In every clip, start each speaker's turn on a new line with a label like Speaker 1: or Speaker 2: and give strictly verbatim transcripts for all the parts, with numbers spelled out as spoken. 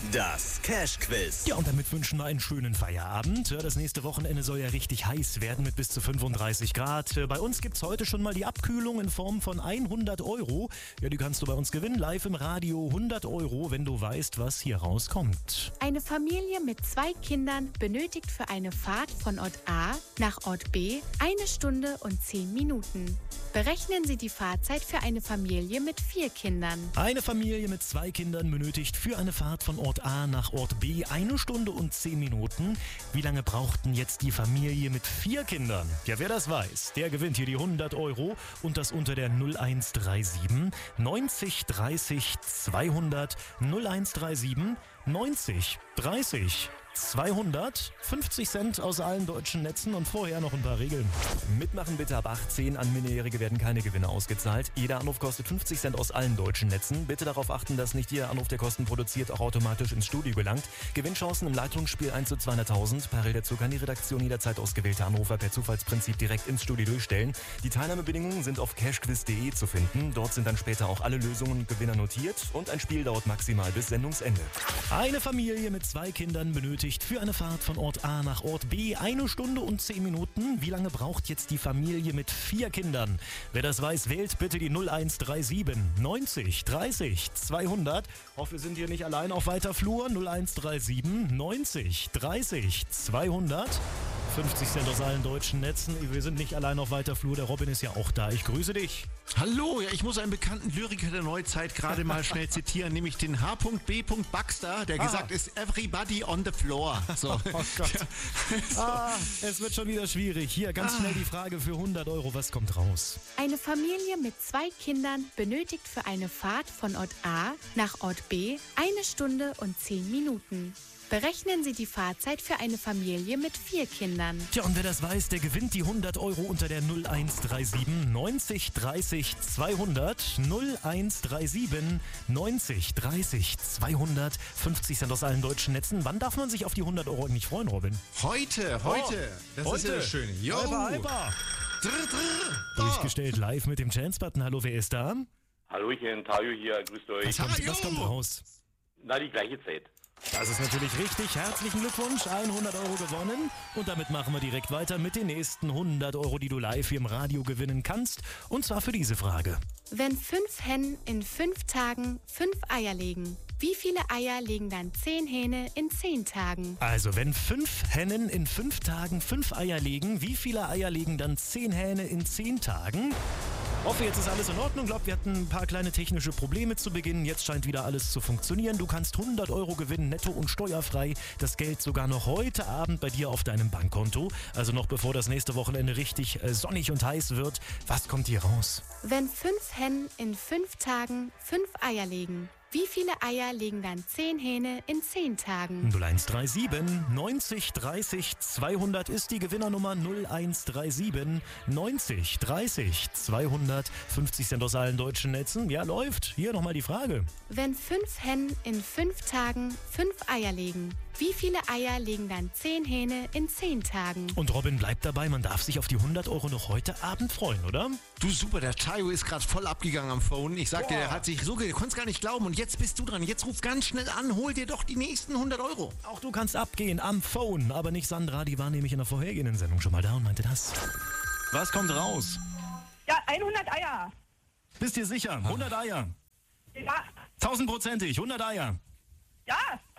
Speaker 1: Das Cash-Quiz.
Speaker 2: Ja, und damit wünschen wir einen schönen Feierabend. Das nächste Wochenende soll ja richtig heiß werden mit bis zu fünfunddreißig Grad. Bei uns gibt's heute schon mal die Abkühlung in Form von hundert Euro. Ja, die kannst du bei uns gewinnen, live im Radio. hundert Euro, wenn du weißt, was hier rauskommt.
Speaker 3: Eine Familie mit zwei Kindern benötigt für eine Fahrt von Ort A nach Ort B eine Stunde und zehn Minuten. Berechnen Sie die Fahrzeit für eine Familie mit vier Kindern.
Speaker 2: Eine Familie mit zwei Kindern benötigt für eine Fahrt von Ort A nach Ort B eine Stunde und zehn Minuten. Wie lange braucht denn jetzt die Familie mit vier Kindern? Ja, wer das weiß, der gewinnt hier die hundert Euro und das unter der null eins drei sieben neunzig dreißig zweihundert null eins drei sieben neunzig dreißig zweihundert, fünfzig Cent aus allen deutschen Netzen und vorher noch ein paar Regeln. Mitmachen bitte ab achtzehn, an Minderjährige werden keine Gewinne ausgezahlt. Jeder Anruf kostet fünfzig Cent aus allen deutschen Netzen. Bitte darauf achten, dass nicht jeder Anruf, der Kosten produziert, auch automatisch ins Studio gelangt. Gewinnchancen im Leitungsspiel eins zu zweihunderttausend. Parallel dazu kann die Redaktion jederzeit ausgewählte Anrufer per Zufallsprinzip direkt ins Studio durchstellen. Die Teilnahmebedingungen sind auf cashquiz punkt de zu finden. Dort sind dann später auch alle Lösungen und Gewinner notiert und ein Spiel dauert maximal bis Sendungsende. Eine Familie mit zwei Kindern benötigt für eine Fahrt von Ort A nach Ort B eine Stunde und zehn Minuten. Wie lange braucht jetzt die Familie mit vier Kindern? Wer das weiß, wählt bitte die null eins drei sieben neunzig dreißig zweihundert. Hoffe, wir sind hier nicht allein auf weiter Flur. null eins drei sieben neunzig dreißig zweihundert. fünfzig Cent aus allen deutschen Netzen. Wir sind nicht allein auf weiter Flur. Der Robin ist ja auch da. Ich grüße dich.
Speaker 4: Hallo, ja, ich muss einen bekannten Lyriker der Neuzeit gerade mal schnell zitieren, nämlich den H B Baxter, der ah. gesagt ist, everybody on the floor. So.
Speaker 2: Oh Gott. Ja. So. Ah, es wird schon wieder schwierig. Hier, ganz ah. schnell die Frage für hundert Euro. Was kommt raus?
Speaker 3: Eine Familie mit zwei Kindern benötigt für eine Fahrt von Ort A nach Ort B eine Stunde und zehn Minuten. Berechnen Sie die Fahrzeit für eine Familie mit vier Kindern.
Speaker 2: Tja, und wer das weiß, der gewinnt die hundert Euro unter der null eins drei sieben neunzig dreißig zweihundert. null eins drei sieben neunzig dreißig zweihundert. fünfzig Cent aus allen deutschen Netzen. Wann darf man sich auf die hundert Euro eigentlich freuen, Robin?
Speaker 4: Heute, heute. Oh, das
Speaker 2: heute.
Speaker 4: ist ja das Schöne.
Speaker 2: Jo. Alba, Alba.
Speaker 4: Drr, drr.
Speaker 2: Durchgestellt live mit dem Chance-Button. Hallo, wer ist da?
Speaker 5: Hallöchen, Tajo hier, grüßt euch.
Speaker 2: Was kommt, was kommt raus?
Speaker 5: Na, die gleiche Zeit.
Speaker 2: Das ist natürlich richtig. Herzlichen Glückwunsch, hundert Euro gewonnen. Und damit machen wir direkt weiter mit den nächsten hundert Euro, die du live hier im Radio gewinnen kannst. Und zwar für diese Frage.
Speaker 3: Wenn fünf Hennen in fünf Tagen fünf Eier legen, wie viele Eier legen dann zehn Hähne in zehn Tagen?
Speaker 2: Also, wenn fünf Hennen in fünf Tagen fünf Eier legen, wie viele Eier legen dann zehn Hähne in zehn Tagen? Hoffe, jetzt ist alles in Ordnung. Ich glaube, wir hatten ein paar kleine technische Probleme zu Beginn. Jetzt scheint wieder alles zu funktionieren. Du kannst hundert Euro gewinnen, netto und steuerfrei. Das Geld sogar noch heute Abend bei dir auf deinem Bankkonto. Also noch bevor das nächste Wochenende richtig äh, sonnig und heiß wird. Was kommt hier raus?
Speaker 3: Wenn fünf Hennen in fünf Tagen fünf Eier legen, wie viele Eier legen dann zehn Hähne in zehn Tagen?
Speaker 2: null eins drei sieben neunzig dreißig zweihundert ist die Gewinnernummer. null eins drei sieben neunzig dreißig zweihundert. fünfzig Cent aus allen deutschen Netzen. Ja, läuft. Hier nochmal die Frage.
Speaker 3: Wenn fünf Hennen in fünf Tagen fünf Eier legen, wie viele Eier legen dann zehn Hähne in zehn Tagen?
Speaker 2: Und Robin bleibt dabei, man darf sich auf die hundert Euro noch heute Abend freuen, oder?
Speaker 4: Du, super, der Tayo ist gerade voll abgegangen am Phone. Ich sag dir, der hat sich so, der konnte es gar nicht glauben. Und jetzt bist du dran. Jetzt ruf ganz schnell an, hol dir doch die nächsten hundert Euro.
Speaker 2: Auch du kannst abgehen am Phone, aber nicht Sandra, die war nämlich in der vorhergehenden Sendung schon mal da und meinte das. Was kommt raus?
Speaker 6: Ja, hundert Eier.
Speaker 2: Bist dir sicher? hundert Eier?
Speaker 6: Ja.
Speaker 2: Tausendprozentig, hundert Eier?
Speaker 6: Ja.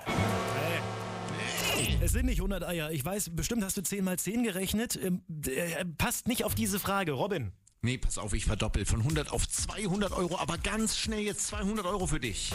Speaker 2: Hey. Es sind nicht hundert Eier. Ich weiß, bestimmt hast du zehn mal zehn gerechnet. Ähm, äh, passt nicht auf diese Frage, Robin.
Speaker 4: Nee, pass auf, ich verdoppel von hundert auf zweihundert Euro, aber ganz schnell jetzt zweihundert Euro für dich.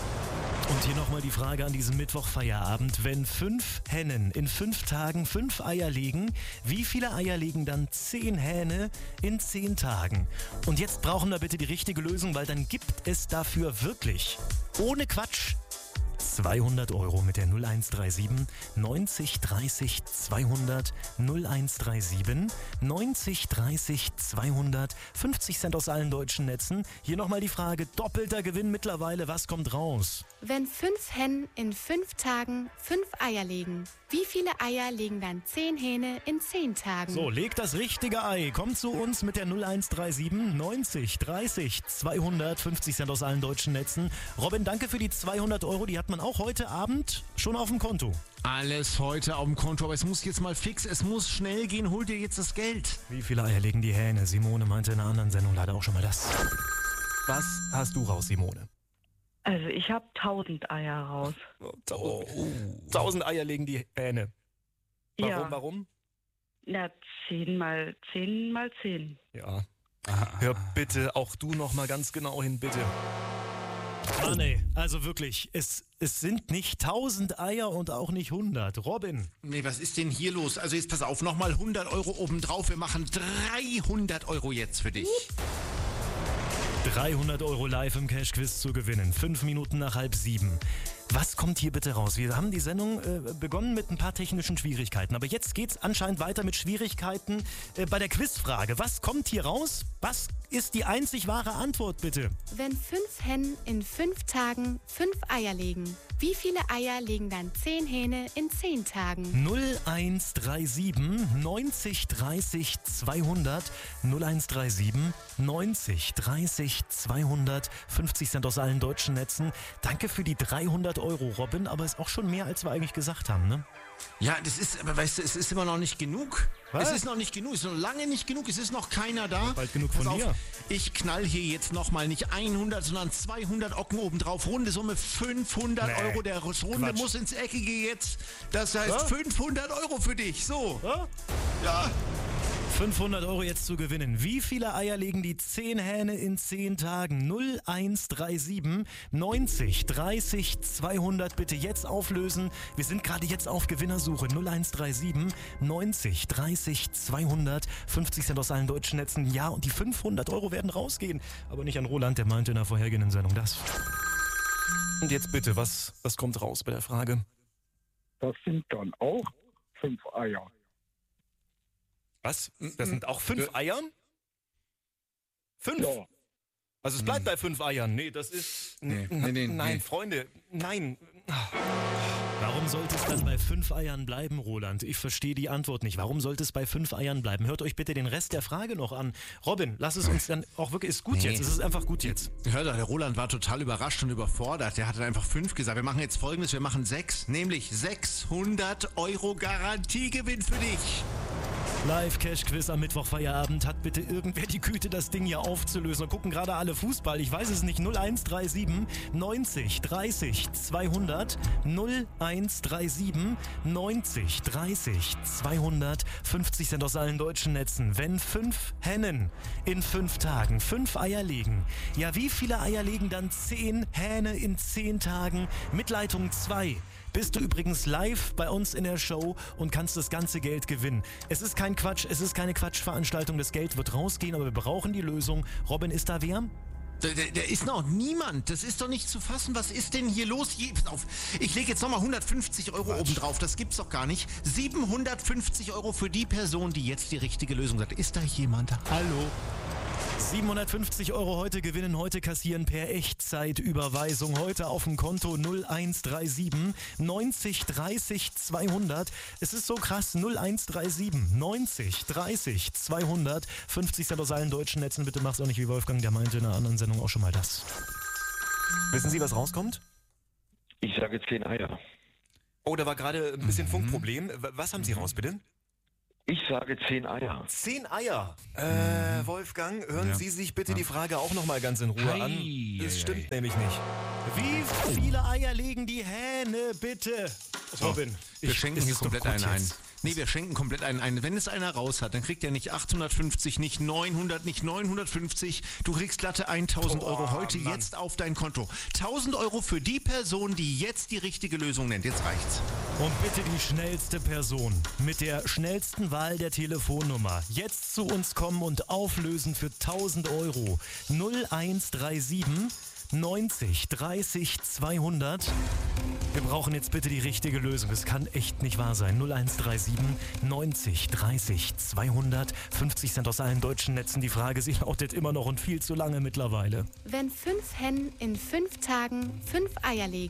Speaker 2: Und hier nochmal die Frage an diesem Mittwochfeierabend. Wenn fünf Hennen in fünf Tagen fünf Eier legen, wie viele Eier legen dann zehn Hähne in zehn Tagen? Und jetzt brauchen wir bitte die richtige Lösung, weil dann gibt es dafür wirklich, ohne Quatsch, zweihundert Euro mit der null eins drei sieben neunzig dreißig zweihundert. null eins drei sieben neunzig dreißig zweihundert. fünfzig Cent aus allen deutschen Netzen. Hier nochmal die Frage, doppelter Gewinn mittlerweile, was kommt raus?
Speaker 3: Wenn fünf Hennen in fünf Tagen fünf Eier legen, wie viele Eier legen dann zehn Hähne in zehn Tagen?
Speaker 2: So, leg das richtige Ei. Kommt zu uns mit der null eins drei sieben neunzig dreißig zweihundert. fünfzig Cent aus allen deutschen Netzen. Robin, danke für die zweihundert Euro. Die hat man auch heute Abend schon auf dem Konto.
Speaker 4: Alles heute auf dem Konto, aber es muss jetzt mal fix, es muss schnell gehen, hol dir jetzt das Geld.
Speaker 2: Wie viele Eier legen die Hähne? Simone meinte in einer anderen Sendung leider auch schon mal das. Was hast du raus, Simone?
Speaker 6: Also ich habe tausend Eier raus.
Speaker 2: Oh, tausend Eier legen die Hähne. Warum,
Speaker 6: Ja.
Speaker 2: warum?
Speaker 6: Na, zehn mal zehn mal zehn.
Speaker 2: Ja. Hör bitte auch du noch mal ganz genau hin, bitte. Mann ey, also wirklich, es, es sind nicht tausend Eier und auch nicht hundert. Robin.
Speaker 4: Nee, was ist denn hier los? Also jetzt pass auf, nochmal hundert Euro obendrauf. Wir machen dreihundert Euro jetzt für dich.
Speaker 2: dreihundert Euro live im Cash-Quiz zu gewinnen. Fünf Minuten nach halb sieben. Was kommt hier bitte raus? Wir haben die Sendung äh, begonnen mit ein paar technischen Schwierigkeiten. Aber jetzt geht's anscheinend weiter mit Schwierigkeiten äh, bei der Quizfrage. Was kommt hier raus? Was ist die einzig wahre Antwort, bitte?
Speaker 3: Wenn fünf Hennen in fünf Tagen fünf Eier legen, wie viele Eier legen dann zehn Hähne in zehn Tagen?
Speaker 2: null eins drei sieben neunzig dreißig zweihundert null eins drei sieben neunzig dreißig zweihundert fünfzig Cent aus allen deutschen Netzen. Danke für die dreihundert Euro, Robin, aber ist auch schon mehr, als wir eigentlich gesagt haben, ne?
Speaker 4: Ja, das ist, aber weißt du, es ist immer noch nicht genug.
Speaker 2: Was?
Speaker 4: Es ist noch nicht genug, es ist noch lange nicht genug, es ist noch keiner da.
Speaker 2: Bald genug
Speaker 4: Pass
Speaker 2: von
Speaker 4: auf,
Speaker 2: dir.
Speaker 4: Ich knall hier jetzt nochmal nicht hundert, sondern zweihundert Ocken obendrauf. Runde Summe fünfhundert
Speaker 2: Nee,
Speaker 4: Euro. Der Runde
Speaker 2: Quatsch.
Speaker 4: muss ins Eckige jetzt. Das heißt
Speaker 2: Ja?
Speaker 4: fünfhundert Euro für dich. So.
Speaker 2: Ja?
Speaker 4: Ja.
Speaker 2: fünfhundert Euro jetzt zu gewinnen. Wie viele Eier legen die zehn Hähne in zehn Tagen? null eins drei sieben neunzig dreißig zweihundert bitte jetzt auflösen. Wir sind gerade jetzt auf Gewinnersuche. null eins drei sieben neunzig dreißig zweihundert fünfzig Cent aus allen deutschen Netzen. Ja, und die fünfhundert Euro werden rausgehen. Aber nicht an Roland, der meinte in der vorhergehenden Sendung das. Und jetzt bitte, was, was kommt raus bei der Frage?
Speaker 1: Das sind dann auch fünf Eier.
Speaker 2: Was? Das sind auch fünf Eier? Fünf?
Speaker 1: Ja.
Speaker 2: Also es bleibt bei fünf Eiern. Nee, das ist...
Speaker 4: Nee,
Speaker 2: N-
Speaker 4: nee, nee,
Speaker 2: nein,
Speaker 4: nee.
Speaker 2: Freunde, nein. Warum sollte es dann bei fünf Eiern bleiben, Roland? Ich verstehe die Antwort nicht. Warum sollte es bei fünf Eiern bleiben? Hört euch bitte den Rest der Frage noch an. Robin, lass es uns dann auch wirklich... Ist gut
Speaker 4: Nee.
Speaker 2: jetzt, es ist einfach gut jetzt.
Speaker 4: Hör doch, der Roland war total überrascht und überfordert. Der hat dann einfach fünf gesagt. Wir machen jetzt Folgendes, wir machen sechs, nämlich sechshundert Euro Garantiegewinn für dich.
Speaker 2: Live-Cash-Quiz am Mittwoch-Feierabend. Hat bitte irgendwer die Güte, das Ding hier aufzulösen? Und gucken gerade alle Fußball. Ich weiß es nicht. null eins drei sieben neunzig dreißig zweihundert null eins drei sieben neunzig dreißig zweihundert fünfzig Cent aus allen deutschen Netzen. Wenn fünf Hennen in fünf Tagen fünf Eier legen, ja, wie viele Eier legen dann zehn Hähne in zehn Tagen? Mit Leitung zwei bist du übrigens live bei uns in der Show und kannst das ganze Geld gewinnen. Es ist kein Quatsch, es ist keine Quatschveranstaltung, das Geld wird rausgehen, aber wir brauchen die Lösung. Robin, ist da wer?
Speaker 4: Da, da, da ist noch niemand. Das ist doch nicht zu fassen. Was ist denn hier los? Je, pass auf. Ich lege jetzt nochmal hundertfünfzig Euro oben drauf. Das gibt's doch gar nicht. siebenhundertfünfzig Euro für die Person, die jetzt die richtige Lösung sagt. Ist da jemand? Hallo?
Speaker 2: siebenhundertfünfzig Euro heute gewinnen, heute kassieren per Echtzeitüberweisung. Heute auf dem Konto null eins drei sieben neunzig dreißig zweihundert. Es ist so krass, null eins drei sieben neunzig dreißig zweihundert fünfzig Cent aus allen deutschen Netzen. Bitte mach's auch nicht wie Wolfgang, der meinte in einer anderen Sendung auch schon mal das. Wissen Sie, was rauskommt?
Speaker 1: Ich sage zehn Eier.
Speaker 2: Oh, da war gerade ein bisschen Funkproblem. Was haben Sie raus, bitte?
Speaker 1: Ich sage zehn Eier.
Speaker 2: Zehn Eier. Äh, Wolfgang, hören
Speaker 4: Ja.
Speaker 2: Sie sich bitte die Frage auch noch mal ganz in Ruhe an.
Speaker 4: Hei,
Speaker 2: Das
Speaker 4: hei,
Speaker 2: stimmt
Speaker 4: hei.
Speaker 2: nämlich nicht. Wie viele Eier legen die Hähne, bitte? Robin,
Speaker 4: Wir
Speaker 2: ich-
Speaker 4: schenken
Speaker 2: es
Speaker 4: hier
Speaker 2: ist doch
Speaker 4: komplett
Speaker 2: gut
Speaker 4: einen ein.
Speaker 2: jetzt.
Speaker 4: Nee, wir schenken komplett einen ein. Wenn es einer raus hat, dann kriegt er nicht achthundertfünfzig, nicht neunhundert, nicht neunhundertfünfzig. Du kriegst glatte tausend Euro heute
Speaker 2: Mann.
Speaker 4: jetzt auf dein Konto. tausend Euro für die Person, die jetzt die richtige Lösung nennt. Jetzt reicht's.
Speaker 2: Und bitte die schnellste Person mit der schnellsten Wahl der Telefonnummer jetzt zu uns kommen und auflösen für tausend Euro. null eins drei sieben neunzig dreißig zweihundert. Wir brauchen jetzt bitte die richtige Lösung. Es kann echt nicht wahr sein. null eins drei sieben neunzig dreißig zweihundert fünfzig Cent aus allen deutschen Netzen. Die Frage, sie lautet immer noch und viel zu lange mittlerweile.
Speaker 3: Wenn fünf Hennen in fünf Tagen fünf Eier legen,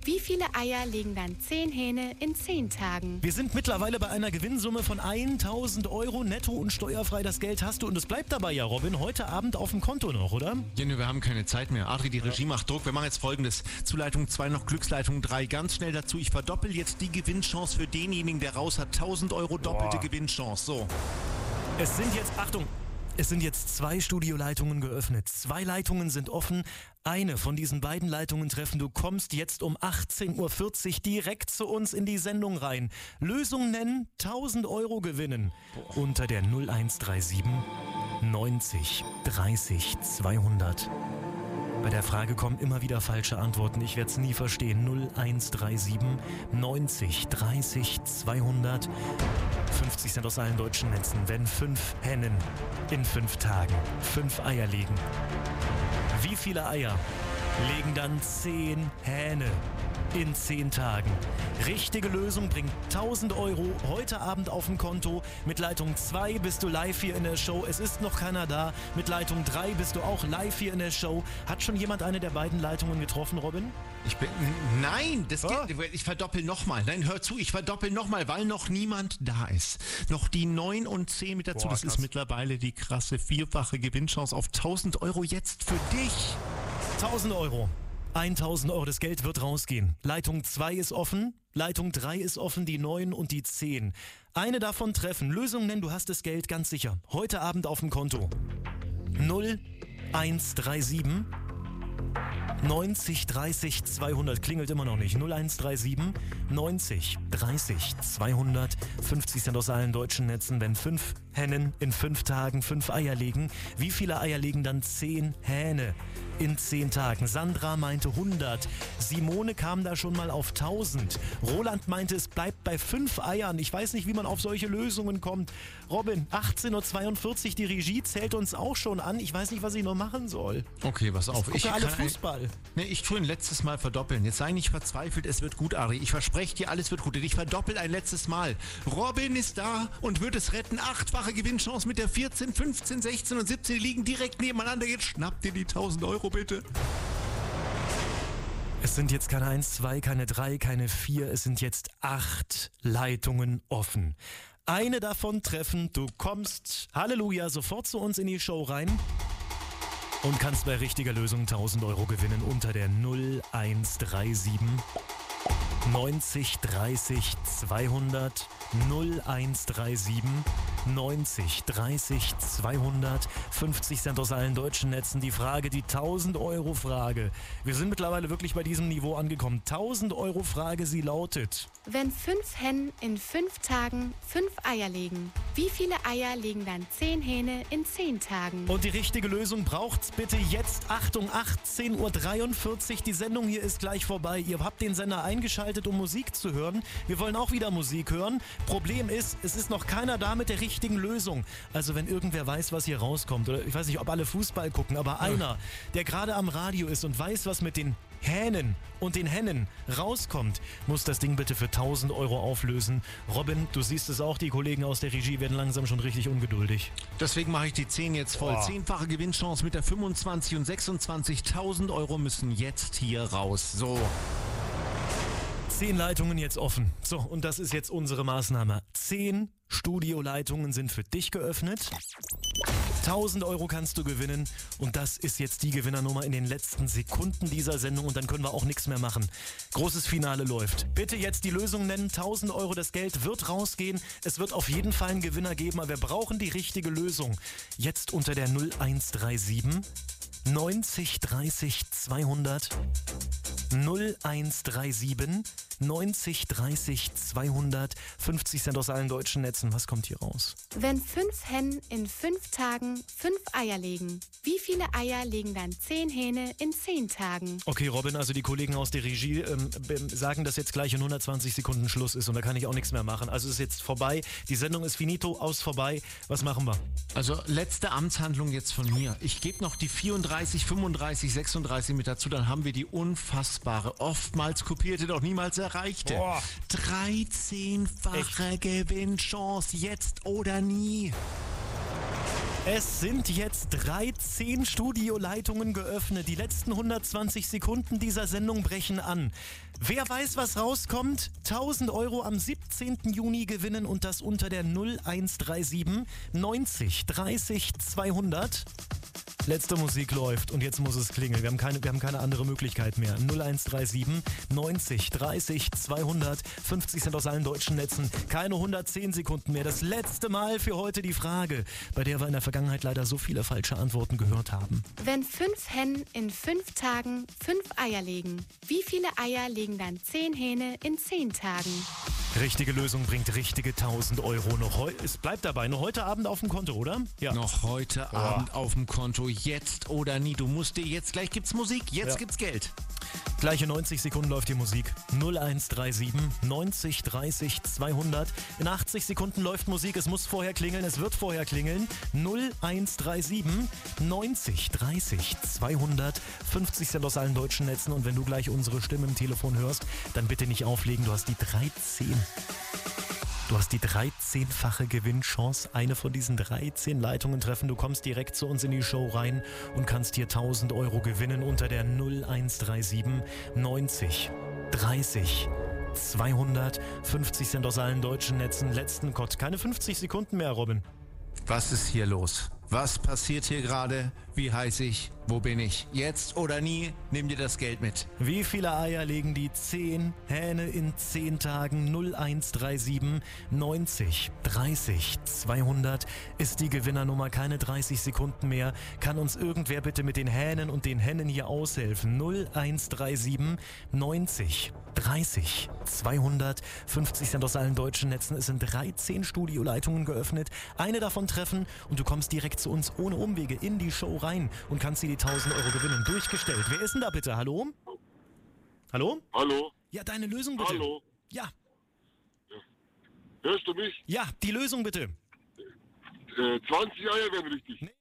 Speaker 3: Wie viele Eier legen dann zehn Hähne in zehn Tagen?
Speaker 2: Wir sind mittlerweile bei einer Gewinnsumme von tausend Euro netto und steuerfrei. Das Geld hast du und es bleibt dabei ja, Robin. Heute Abend auf dem Konto noch, oder?
Speaker 4: Ja, nö, wir haben keine Zeit mehr. Adri, die Regie macht Druck. Wir machen jetzt Folgendes. Zu Leitung zwei noch Glücksleitung drei. Ganz schnell dazu. Ich verdoppel jetzt die Gewinnchance für denjenigen, der raus hat. tausend Euro doppelte
Speaker 2: Boah.
Speaker 4: Gewinnchance. So.
Speaker 2: Es sind jetzt, Achtung, es sind jetzt zwei Studioleitungen geöffnet. Zwei Leitungen sind offen. Eine von diesen beiden Leitungen treffen. Du kommst jetzt um achtzehn Uhr vierzig direkt zu uns in die Sendung rein. Lösung nennen, tausend Euro gewinnen. Boah. Unter der null eins drei sieben neunzig dreißig zweihundert. Bei der Frage kommen immer wieder falsche Antworten. Ich werde es nie verstehen. null eins drei sieben neunzig dreißig zweihundert. fünfzig Cent aus allen deutschen Netzen. Wenn fünf Hennen in fünf Tagen fünf Eier legen. Wie viele Eier legen dann zehn Hähne in zehn Tagen? Richtige Lösung bringt tausend Euro heute Abend auf dem Konto. Mit Leitung zwei bist du live hier in der Show. Es ist noch keiner da. Mit Leitung drei bist du auch live hier in der Show. Hat schon jemand eine der beiden Leitungen getroffen, Robin?
Speaker 4: Ich bin, nein, das
Speaker 2: Ah.
Speaker 4: geht, ich verdoppel nochmal. Nein, hör zu, ich verdoppel nochmal, weil noch niemand da ist. Noch die neun und zehn mit dazu.
Speaker 2: Boah,
Speaker 4: das
Speaker 2: krass.
Speaker 4: ist mittlerweile die krasse vierfache Gewinnchance auf tausend Euro jetzt für dich.
Speaker 2: tausend Euro. tausend Euro, das Geld wird rausgehen. Leitung zwei ist offen, Leitung drei ist offen, die neun und die zehn. Eine davon treffen. Lösung nennen, du hast das Geld ganz sicher. Heute Abend auf dem Konto. null eins drei sieben neunzig dreißig zweihundert. Klingelt immer noch nicht. null eins drei sieben neunzig dreißig zweihundert. fünfzig Cent aus allen deutschen Netzen. Wenn fünf Hennen in fünf Tagen fünf Eier legen, wie viele Eier legen dann zehn Hähne in zehn Tagen? Sandra meinte hundert. Simone kam da schon mal auf tausend. Roland meinte, es bleibt bei fünf Eiern. Ich weiß nicht, wie man auf solche Lösungen kommt. Robin, achtzehn Uhr zweiundvierzig, die Regie zählt uns auch schon an. Ich weiß nicht, was ich noch machen soll.
Speaker 4: Okay, pass auf.
Speaker 2: Ich gucke alle Fußball.
Speaker 4: Nee, ich tue ein letztes Mal verdoppeln. Jetzt sei nicht verzweifelt, es wird gut, Ari. Ich verspreche dir, alles wird gut. Ich verdoppel ein letztes Mal. Robin ist da und wird es retten. Achtfache Gewinnchance mit der vierzehn, fünfzehn, sechzehn und siebzehn. Die liegen direkt nebeneinander. Jetzt schnappt dir die tausend Euro, bitte.
Speaker 2: Es sind jetzt keine eins, zwei, keine drei, keine vier. Es sind jetzt acht Leitungen offen. Eine davon treffen. Du kommst, Halleluja, sofort zu uns in die Show rein. Und kannst bei richtiger Lösung tausend Euro gewinnen unter der null eins drei sieben neunzig dreißig zweihundert. null eins drei sieben neunzig dreißig zweihundert. fünfzig Cent aus allen deutschen Netzen. Die Frage, die tausend Euro Frage. Wir sind mittlerweile wirklich bei diesem Niveau angekommen. tausend Euro Frage, sie lautet:
Speaker 3: Wenn fünf Hennen in fünf Tagen fünf Eier legen, wie viele Eier legen dann zehn Hähne in zehn Tagen?
Speaker 2: Und die richtige Lösung braucht's bitte jetzt. Achtung, achtzehn Uhr dreiundvierzig. Die Sendung hier ist gleich vorbei. Ihr habt den Sender eingeschaltet, um Musik zu hören. Wir wollen auch wieder Musik hören. Problem ist, es ist noch keiner da mit der richtigen Lösung. Also wenn irgendwer weiß, was hier rauskommt, oder ich weiß nicht, ob alle Fußball gucken, aber einer, der gerade am Radio ist und weiß, was mit den Hähnen und den Hennen rauskommt, muss das Ding bitte für tausend Euro auflösen. Robin, du siehst es auch, die Kollegen aus der Regie werden langsam schon richtig ungeduldig.
Speaker 4: Deswegen mache ich die zehn jetzt voll.
Speaker 2: Boah.
Speaker 4: Zehnfache Gewinnchance mit der fünfundzwanzig und sechsundzwanzig. tausend Euro müssen jetzt hier raus. So.
Speaker 2: Zehn Leitungen jetzt offen. So, und das ist jetzt unsere Maßnahme. Zehn Studioleitungen sind für dich geöffnet. tausend Euro kannst du gewinnen und das ist jetzt die Gewinnernummer in den letzten Sekunden dieser Sendung und dann können wir auch nichts mehr machen. Großes Finale läuft. Bitte jetzt die Lösung nennen. tausend Euro, das Geld wird rausgehen. Es wird auf jeden Fall einen Gewinner geben, aber wir brauchen die richtige Lösung. Jetzt unter der null eins drei sieben neunzig dreißig zweihundert. null eins drei sieben neunzig dreißig zweihundert. fünfzig Cent aus allen deutschen Netzen. Was kommt hier raus?
Speaker 3: Wenn fünf Hennen in fünf Tagen fünf Eier legen, wie viele Eier legen dann zehn Hähne in zehn Tagen?
Speaker 2: Okay, Robin, also die Kollegen aus der Regie ähm, sagen, dass jetzt gleich in hundertzwanzig Sekunden Schluss ist und da kann ich auch nichts mehr machen. Also ist jetzt vorbei. Die Sendung ist finito, aus vorbei. Was machen wir?
Speaker 4: Also letzte Amtshandlung jetzt von mir. Ich gebe noch die vierunddreißig, fünfunddreißig, sechsunddreißig mit dazu, dann haben wir die unfassbare, oftmals kopierte, doch niemals erreichte.
Speaker 2: Boah.
Speaker 4: dreizehnfache Gewinnchance, jetzt oder nie.
Speaker 2: Es sind jetzt dreizehn Studioleitungen geöffnet. Die letzten hundertzwanzig Sekunden dieser Sendung brechen an. Wer weiß, was rauskommt? tausend Euro am siebzehnten Juni gewinnen und das unter der null eins drei sieben neunzig dreißig zweihundert. Letzte Musik läuft und jetzt muss es klingeln. Wir haben keine, wir haben keine andere Möglichkeit mehr. null eins drei sieben neunzig dreißig zweihundert. fünfzig Cent aus allen deutschen Netzen. Keine hundertzehn Sekunden mehr. Das letzte Mal für heute die Frage, bei der wir in der Vergangenheit leider so viele falsche Antworten gehört haben.
Speaker 3: Wenn fünf Hennen in fünf Tagen fünf Eier legen, wie viele Eier legen dann zehn Hähne in zehn Tagen?
Speaker 2: Richtige Lösung bringt richtige tausend Euro. Noch heu- es bleibt dabei. Noch heute Abend auf dem Konto, oder? Ja.
Speaker 4: Noch heute
Speaker 2: Oh.
Speaker 4: Abend auf dem Konto. Jetzt oder nie. Du musst dir jetzt, gleich gibt's Musik, jetzt
Speaker 2: Ja.
Speaker 4: gibt's Geld.
Speaker 2: Gleiche neunzig Sekunden läuft die Musik. null eins drei sieben neunzig dreißig zweihundert. In achtzig Sekunden läuft Musik. Es muss vorher klingeln. Es wird vorher klingeln. null eins drei sieben neunzig dreißig zweihundert. fünfzig Cent aus allen deutschen Netzen. Und wenn du gleich unsere Stimme im Telefon hörst, dann bitte nicht auflegen. Du hast die dreizehn. Du hast die dreizehnfache Gewinnchance, eine von diesen dreizehn Leitungen treffen. Du kommst direkt zu uns in die Show rein und kannst hier tausend Euro gewinnen unter der null eins drei sieben neunzig dreißig zweihundert. fünfzig Cent aus allen deutschen Netzen. Letzten Code. Keine fünfzig Sekunden mehr, Robin.
Speaker 4: Was ist hier los? Was passiert hier gerade? Wie heiß ich? Wo bin ich? Jetzt oder nie? Nimm dir das Geld mit.
Speaker 2: Wie viele Eier legen die zehn Hähne in zehn Tagen? null eins drei sieben neunzig dreißig zweihundert ist die Gewinnernummer. Keine dreißig Sekunden mehr. Kann uns irgendwer bitte mit den Hähnen und den Hennen hier aushelfen? null eins drei sieben neunzig dreißig zweihundert. fünfzig Cent aus allen deutschen Netzen. Es sind dreizehn Studioleitungen geöffnet. Eine davon treffen und du kommst direkt zu uns ohne Umwege in die Show rein und kannst dir die tausend Euro gewinnen. Durchgestellt. Wer ist denn da bitte? Hallo? Hallo?
Speaker 7: Hallo?
Speaker 2: Ja, deine Lösung bitte.
Speaker 7: Hallo?
Speaker 2: Ja,
Speaker 7: Hörst du mich?
Speaker 2: ja, die Lösung bitte.
Speaker 7: Äh, zwanzig Eier wären richtig.
Speaker 2: Nee.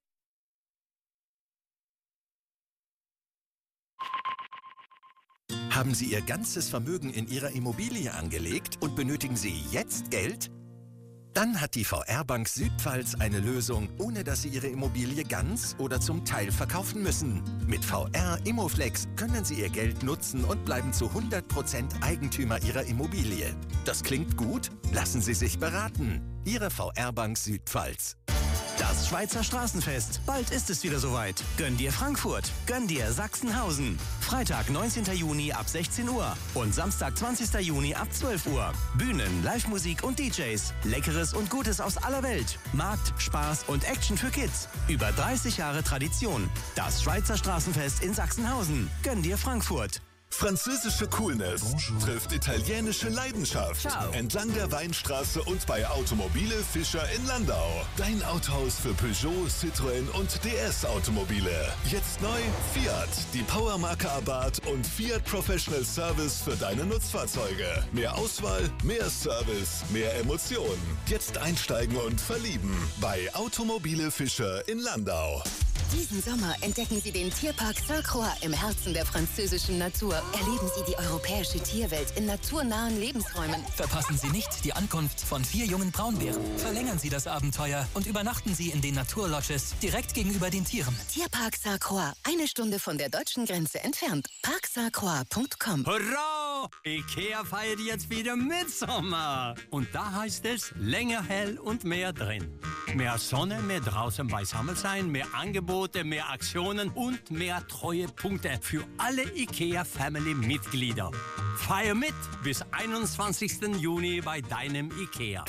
Speaker 8: Haben Sie Ihr ganzes Vermögen in Ihrer Immobilie angelegt und benötigen Sie jetzt Geld? Dann hat die V R-Bank Südpfalz eine Lösung, ohne dass Sie Ihre Immobilie ganz oder zum Teil verkaufen müssen. Mit V R Immoflex können Sie Ihr Geld nutzen und bleiben zu hundert Prozent Eigentümer Ihrer Immobilie. Das klingt gut? Lassen Sie sich beraten. Ihre V R-Bank Südpfalz.
Speaker 9: Das Schweizer Straßenfest. Bald ist es wieder soweit. Gönn dir Frankfurt. Gönn dir Sachsenhausen. Freitag, neunzehnten Juni ab sechzehn Uhr. Und Samstag, zwanzigsten Juni ab zwölf Uhr. Bühnen, Live-Musik und D Js. Leckeres und Gutes aus aller Welt. Markt, Spaß und Action für Kids. Über dreißig Jahre Tradition. Das Schweizer Straßenfest in Sachsenhausen. Gönn dir Frankfurt.
Speaker 10: Französische Coolness trifft italienische Leidenschaft.
Speaker 9: Ciao.
Speaker 10: Entlang der Weinstraße und bei Automobile Fischer in Landau. Dein Autohaus für Peugeot, Citroën und D S-Automobile. Jetzt neu Fiat, die Powermarke Abarth und Fiat Professional Service für deine Nutzfahrzeuge. Mehr Auswahl, mehr Service, mehr Emotionen. Jetzt einsteigen und verlieben bei Automobile Fischer in Landau.
Speaker 11: Diesen Sommer entdecken Sie den Tierpark Sainte-Croix im Herzen der französischen Natur. Erleben Sie die europäische Tierwelt in naturnahen Lebensräumen.
Speaker 12: Verpassen Sie nicht die Ankunft von vier jungen Braunbären. Verlängern Sie das Abenteuer und übernachten Sie in den Naturlodges direkt gegenüber den Tieren.
Speaker 11: Tierpark Sainte-Croix, eine Stunde von der deutschen Grenze entfernt. park sainte croix punkt com.
Speaker 13: Hurra! Ikea feiert jetzt wieder Mitsommer. Und da heißt es, länger hell und mehr drin. Mehr Sonne, mehr draußen beisammen sein, mehr Angebote, mehr Aktionen und mehr Treuepunkte für alle IKEA-Family-Mitglieder. Feier mit bis einundzwanzigsten Juni bei deinem IKEA.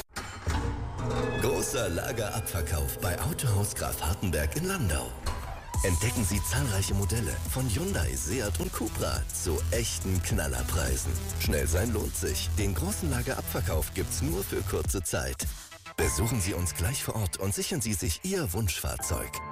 Speaker 8: Großer Lagerabverkauf bei Autohaus Graf Hartenberg in Landau. Entdecken Sie zahlreiche Modelle von Hyundai, Seat und Cupra zu echten Knallerpreisen. Schnell sein lohnt sich. Den großen Lagerabverkauf gibt's nur für kurze Zeit. Besuchen Sie uns gleich vor Ort und sichern Sie sich Ihr Wunschfahrzeug.